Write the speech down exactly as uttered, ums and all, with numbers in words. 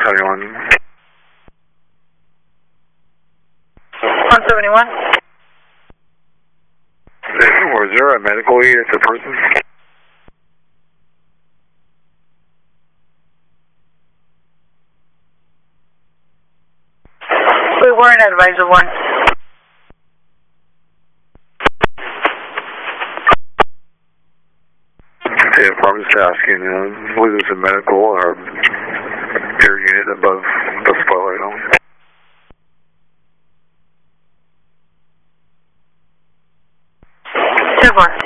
seventy-one. one seventy-one. Was there a medical aid at the person? We weren't advised of one. Yeah, I'm just asking, uh, was this a medical or air unit above the spotlight on? ten four.